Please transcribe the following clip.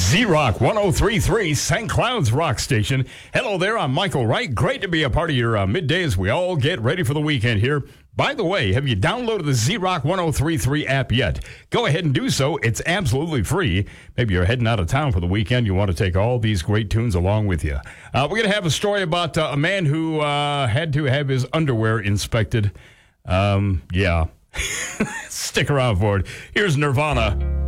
Z-Rock 1033, St. Cloud's Rock Station. Hello there, I'm Michael Wright. Great to be a part of your midday as we all get ready for the weekend here. By the way, have you downloaded the Z-Rock 1033 app yet? Go ahead and do so. It's absolutely free. Maybe you're heading out of town for the weekend. You want to take all these great tunes along with you. We're going to have a story about a man who had to have his underwear inspected. Yeah. Stick around for it. Here's Nirvana.